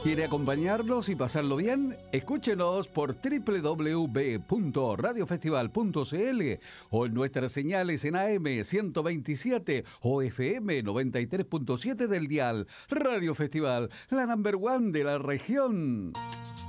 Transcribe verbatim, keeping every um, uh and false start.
¿Quiere acompañarnos y pasarlo bien? Escúchenos por doble u doble u doble u punto radio festival punto c l o en nuestras señales en A M ciento veintisiete o F M noventa y tres punto siete del dial. Radio Festival, la number one de la región.